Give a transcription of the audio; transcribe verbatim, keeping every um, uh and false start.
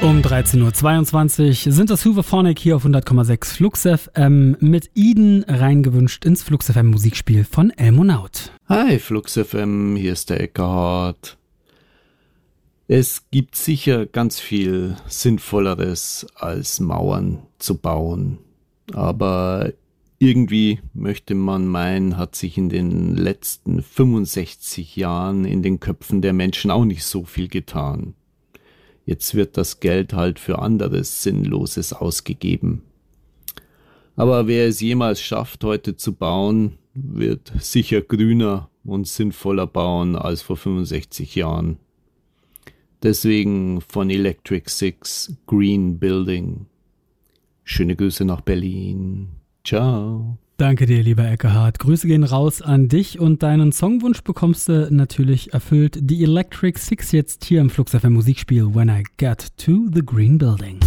Um dreizehn Uhr zweiundzwanzig sind das Hooverphonic hier auf hundert Komma sechs Flux F M mit Eden reingewünscht ins Flux F M Musikspiel von Elmonaut. Hi Flux F M, hier ist der Eckhardt. Es gibt sicher ganz viel Sinnvolleres als Mauern zu bauen, aber irgendwie möchte man meinen, hat sich in den letzten fünfundsechzig Jahren in den Köpfen der Menschen auch nicht so viel getan. Jetzt wird das Geld halt für anderes Sinnloses ausgegeben. Aber wer es jemals schafft, heute zu bauen, wird sicher grüner und sinnvoller bauen als vor fünfundsechzig Jahren. Deswegen von Electric Six Green Building. Schöne Grüße nach Berlin. Ciao. Danke dir, lieber Eckhardt. Grüße gehen raus an dich und deinen Songwunsch bekommst du natürlich erfüllt. Die Electric Six jetzt hier im Flux F M Musikspiel When I Get to the Green Building.